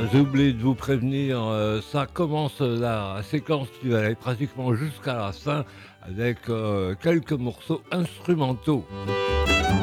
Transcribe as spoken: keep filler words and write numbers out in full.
j'ai oublié de vous prévenir, heu, ça commence, heu, la séquence qui va aller pratiquement jusqu'à la fin avec, heu, quelques morceaux instrumentaux.